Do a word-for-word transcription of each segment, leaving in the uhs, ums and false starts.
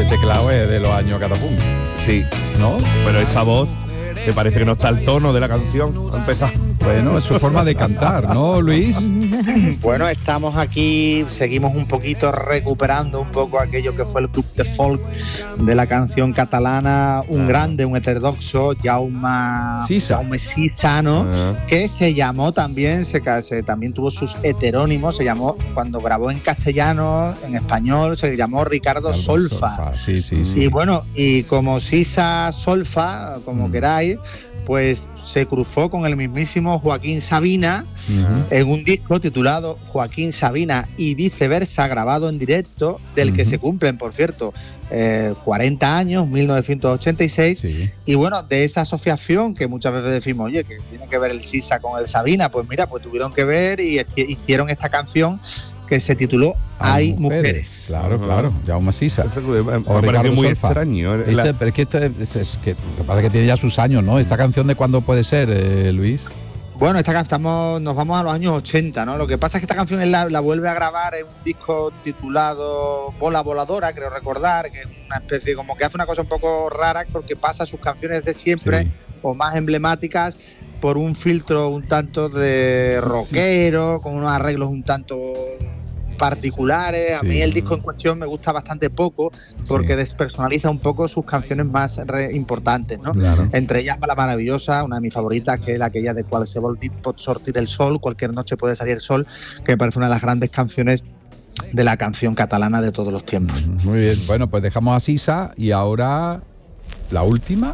ese teclado es de los años catapum. Sí. ¿No? Pero esa voz, ¿te parece que no está el tono de la canción? Ha empezado. Bueno, es su forma de cantar, ¿no, Luis? Bueno, estamos aquí, seguimos un poquito recuperando un poco aquello que fue el club de folk de la canción catalana, un Ah. grande, un heterodoxo, Jaume Sisa. Jaume Sisa, ¿no? Ah. Que se llamó también, se, ca- se- también tuvo sus heterónimos, se llamó, cuando grabó en castellano, en español, se llamó Ricardo Solfa. Sí, sí, sí. Y bueno, y como Sisa Solfa, como Mm. queráis, pues se cruzó con el mismísimo Joaquín Sabina Ujú. en un disco titulado Joaquín Sabina y viceversa, grabado en directo, del que Ujú. se cumplen, por cierto, eh, cuarenta años, mil novecientos ochenta y seis. Sí. Y bueno, de esa asociación que muchas veces decimos, oye, que tiene que ver el Sisa con el Sabina, pues mira, pues tuvieron que ver y hici- hicieron esta canción que se tituló Hay mujeres. Claro, Ajá. claro. Jaume Sisa. Me ha O parecido Ricardo muy Solfa. extraño. La- Este- pero es que esto es, es que, lo que pasa es que tiene ya sus años, ¿no? Esta canción de cuándo puede ser, eh, Luis. Bueno, esta can- estamos, nos vamos a los años ochenta, ¿no? Lo que pasa es que esta canción él la, la vuelve a grabar en un disco titulado Bola Voladora, creo recordar, que es una especie, como que hace una cosa un poco rara porque pasa sus canciones de siempre Sí. o más emblemáticas por un filtro un tanto de rockero, con unos arreglos un tanto particulares. A Sí. mí el disco en cuestión me gusta bastante poco porque Sí. despersonaliza un poco sus canciones más re- importantes, ¿no? Claro. Entre ellas La Maravillosa, una de mis favoritas, que es la aquella de Qualsevol dit pot sortir el sol, cualquier noche puede salir el sol, que me parece una de las grandes canciones de la canción catalana de todos los tiempos. Ujú, muy bien. Bueno, pues dejamos a Sisa y ahora la última.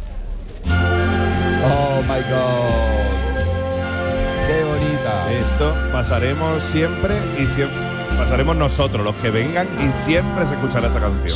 Oh my God. Qué bonita. Esto pasaremos siempre y siempre. Pasaremos nosotros, los que vengan, y siempre se escuchará esta canción.